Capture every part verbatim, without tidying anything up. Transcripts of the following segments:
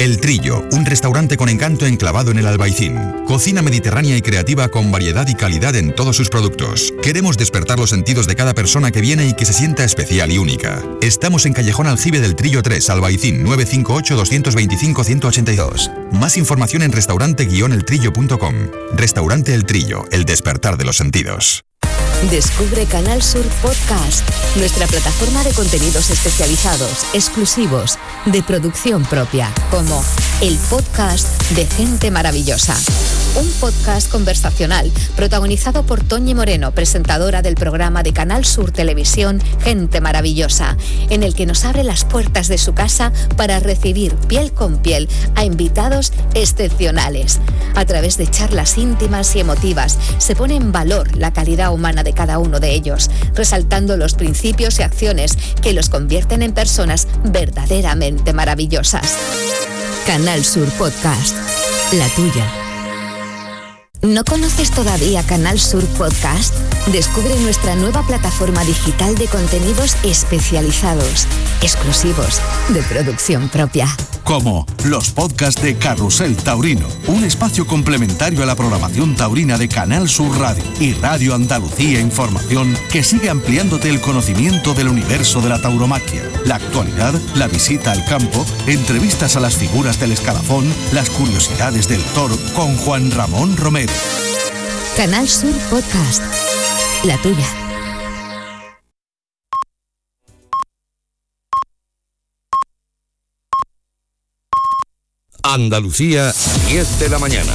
El Trillo, un restaurante con encanto enclavado en el Albaicín. Cocina mediterránea y creativa con variedad y calidad en todos sus productos. Queremos despertar los sentidos de cada persona que viene y que se sienta especial y única. Estamos en Callejón Aljibe del Trillo tres, Albaicín, nueve cinco ocho, dos dos cinco, uno ocho dos. Más información en restaurante guion el trillo punto com. Restaurante El Trillo, el despertar de los sentidos. Descubre Canal Sur Podcast, nuestra plataforma de contenidos especializados, exclusivos, de producción propia, como el podcast de Gente Maravillosa. Un podcast conversacional protagonizado por Toñi Moreno, presentadora del programa de Canal Sur Televisión Gente Maravillosa, en el que nos abre las puertas de su casa para recibir piel con piel a invitados excepcionales. A través de charlas íntimas y emotivas se pone en valor la calidad humana de cada uno de ellos, resaltando los principios y acciones que los convierten en personas verdaderamente maravillosas. Canal Sur Podcast, la tuya. ¿No conoces todavía Canal Sur Podcast? Descubre nuestra nueva plataforma digital de contenidos especializados, exclusivos, de producción propia. Como los podcasts de Carrusel Taurino, un espacio complementario a la programación taurina de Canal Sur Radio y Radio Andalucía Información, que sigue ampliándote el conocimiento del universo de la tauromaquia, la actualidad, la visita al campo, entrevistas a las figuras del escalafón, las curiosidades del toro con Juan Ramón Romero. Canal Sur Podcast, la tuya. Andalucía, diez de la mañana.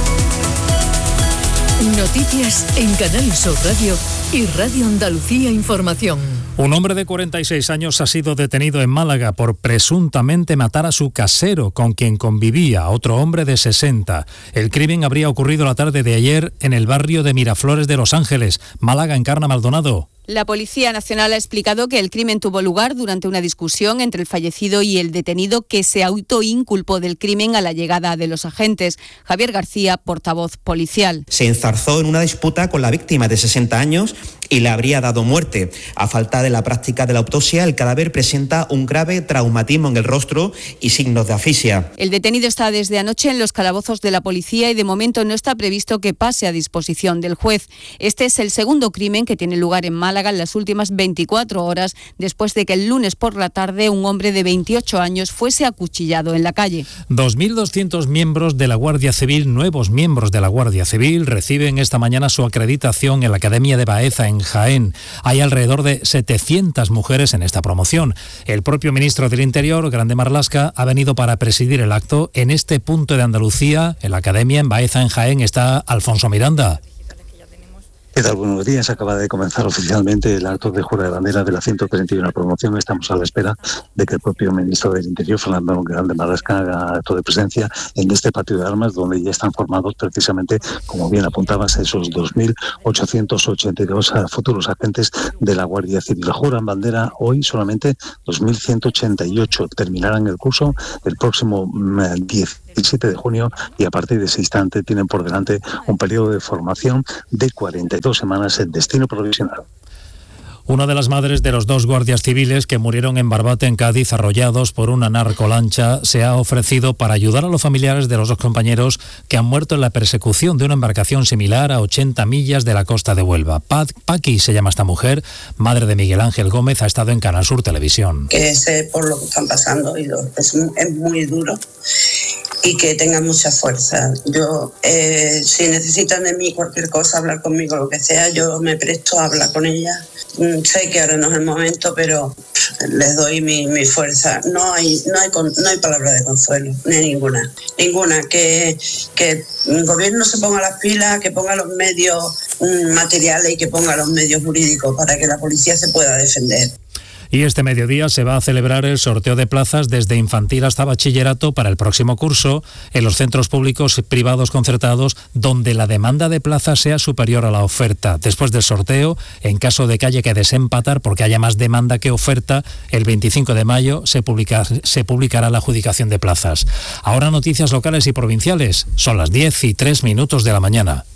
Noticias en Canal Sur Radio y Radio Andalucía Información. Un hombre de cuarenta y seis años ha sido detenido en Málaga por presuntamente matar a su casero, con quien convivía otro hombre de sesenta. El crimen habría ocurrido la tarde de ayer en el barrio de Miraflores de Los Ángeles. Málaga, Encarna Maldonado. La Policía Nacional ha explicado que el crimen tuvo lugar durante una discusión entre el fallecido y el detenido, que se autoinculpó del crimen a la llegada de los agentes. Javier García, portavoz policial. Se enzarzó en una disputa con la víctima de sesenta años y le habría dado muerte. A falta de la práctica de la autopsia, el cadáver presenta un grave traumatismo en el rostro y signos de asfixia. El detenido está desde anoche en los calabozos de la policía y de momento no está previsto que pase a disposición del juez. Este es el segundo crimen que tiene lugar en Málaga en las últimas veinticuatro horas, después de que el lunes por la tarde un hombre de veintiocho años fuese acuchillado en la calle. dos mil doscientos miembros de la Guardia Civil, nuevos miembros de la Guardia Civil, reciben esta mañana su acreditación en la Academia de Baeza, en Jaén. Hay alrededor de setecientas mujeres en esta promoción. El propio ministro del Interior, Grande Marlaska, ha venido para presidir el acto. En este punto de Andalucía, en la Academia, en Baeza, en Jaén, está Alfonso Miranda. ¿Qué tal? Buenos días. Acaba de comenzar oficialmente el acto de jura de bandera de la ciento treinta y una promoción. Estamos a la espera de que el propio ministro del Interior, Fernando Grande Marlaska, haga acto de presencia en este patio de armas, donde ya están formados precisamente, como bien apuntabas, esos dos mil ochocientos ochenta y dos futuros agentes de la Guardia Civil. Juran bandera hoy solamente dos mil ciento ochenta y ocho. Terminarán el curso el próximo diecisiete de junio y a partir de ese instante tienen por delante un periodo de formación de cuarenta y dos semanas en destino provisional. Una de las madres de los dos guardias civiles que murieron en Barbate, en Cádiz, arrollados por una narcolancha, se ha ofrecido para ayudar a los familiares de los dos compañeros que han muerto en la persecución de una embarcación similar a ochenta millas de la costa de Huelva. Pat, Paqui se llama esta mujer, madre de Miguel Ángel Gómez, ha estado en Canal Sur Televisión. Que sé por lo que están pasando y lo, es, es muy duro. Y que tengan mucha fuerza. Yo, eh, si necesitan de mí cualquier cosa, hablar conmigo, lo que sea, yo me presto a hablar con ella. Sé que ahora no es el momento, pero les doy mi, mi fuerza. No hay, no hay, no hay palabra de consuelo, ni ninguna. Ninguna. Que, que el gobierno se ponga las pilas, que ponga los medios materiales y que ponga los medios jurídicos para que la policía se pueda defender. Y este mediodía se va a celebrar el sorteo de plazas desde infantil hasta bachillerato para el próximo curso en los centros públicos y privados concertados donde la demanda de plazas sea superior a la oferta. Después del sorteo, en caso de que haya que desempatar porque haya más demanda que oferta, el veinticinco de mayo se, publica, se publicará la adjudicación de plazas. Ahora noticias locales y provinciales. Son las diez y tres minutos de la mañana.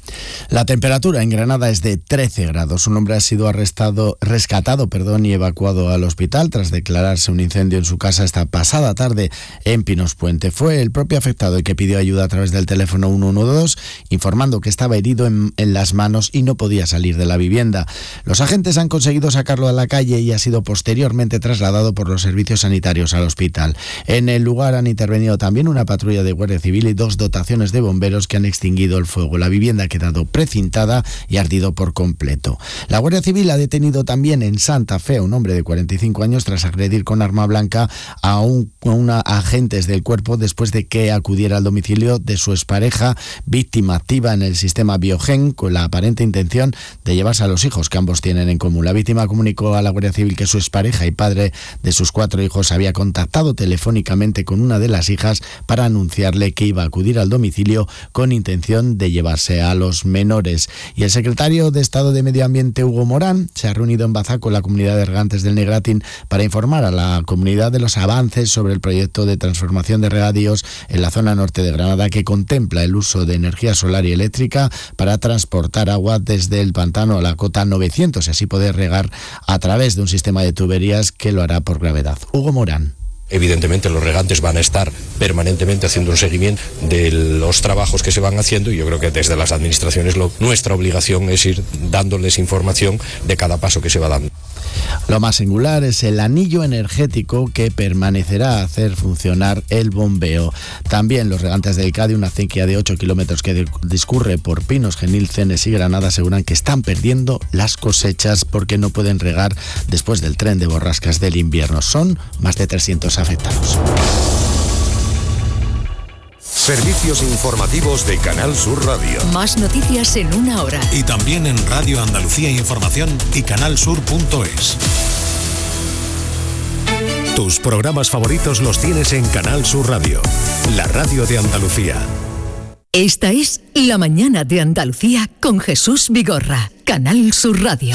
La temperatura en Granada es de trece grados. Un hombre ha sido arrestado, rescatado perdón, y evacuado al hospital tras declararse un incendio en su casa esta pasada tarde en Pinos Puente. Fue el propio afectado el que pidió ayuda a través del teléfono uno uno dos, informando que estaba herido en, en las manos y no podía salir de la vivienda. Los agentes han conseguido sacarlo a la calle y ha sido posteriormente trasladado por los servicios sanitarios al hospital. En el lugar han intervenido también una patrulla de Guardia Civil y dos dotaciones de bomberos que han extinguido el fuego. La vivienda ha quedado precintada y ardido por completo. La Guardia Civil ha detenido también en Santa Fe a un hombre de cuarenta y cinco años tras agredir con arma blanca a, un, a una agentes del cuerpo después de que acudiera al domicilio de su expareja, víctima activa en el sistema Biogen, con la aparente intención de llevarse a los hijos que ambos tienen en común. La víctima comunicó a la Guardia Civil que su expareja y padre de sus cuatro hijos había contactado telefónicamente con una de las hijas para anunciarle que iba a acudir al domicilio con intención de llevarse a los menores. Y el secretario de Estado de Medio Ambiente, Hugo Morán, se ha reunido en Baza con la comunidad de regantes del Negratín para informar a la comunidad de los avances sobre el proyecto de transformación de regadíos en la zona norte de Granada, que contempla el uso de energía solar y eléctrica para transportar agua desde el pantano a la cota novecientos y así poder regar a través de un sistema de tuberías que lo hará por gravedad. Hugo Morán. Evidentemente los regantes van a estar permanentemente haciendo un seguimiento de los trabajos que se van haciendo y yo creo que desde las administraciones lo, nuestra obligación es ir dándoles información de cada paso que se va dando. Lo más singular es el anillo energético que permanecerá a hacer funcionar el bombeo. También los regantes del Cádiz, una acequia de ocho kilómetros que discurre por Pinos, Genil, Cenes y Granada, aseguran que están perdiendo las cosechas porque no pueden regar después del tren de borrascas del invierno. Son más de trescientos afectados. Servicios informativos de Canal Sur Radio. Más noticias en una hora. Y también en Radio Andalucía Información y canalsur punto es. Tus programas favoritos los tienes en Canal Sur Radio, la radio de Andalucía. Esta es La Mañana de Andalucía con Jesús Vigorra, Canal Sur Radio.